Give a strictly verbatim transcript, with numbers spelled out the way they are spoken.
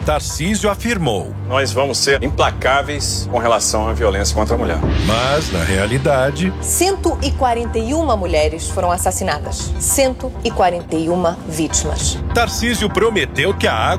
Tarcísio afirmou. Nós vamos ser implacáveis com relação à violência contra a mulher. Mas, na realidade... cento e quarenta e uma mulheres foram assassinadas. cento e quarenta e uma vítimas. Tarcísio prometeu que a água